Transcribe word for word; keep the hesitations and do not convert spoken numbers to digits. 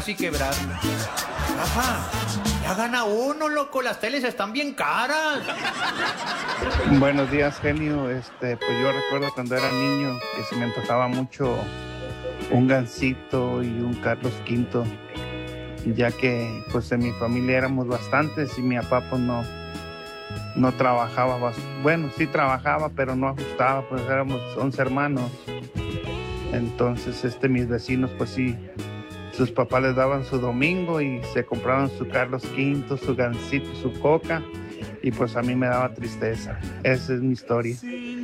y quebrarlo. Rafa, ya gana uno, loco, las teles están bien caras. Buenos días, genio. Este, pues yo recuerdo cuando era niño que se me antojaba mucho un Gansito y un Carlos Quinto, ya que pues en mi familia éramos bastantes y mi papá pues no, no trabajaba, bueno, sí trabajaba, pero no ajustaba, pues éramos once hermanos. Entonces, este, mis vecinos pues sí, sus papás les daban su domingo y se compraban su Carlos Quinto, su Gansito, su Coca, y pues a mí me daba tristeza. Esa es mi historia.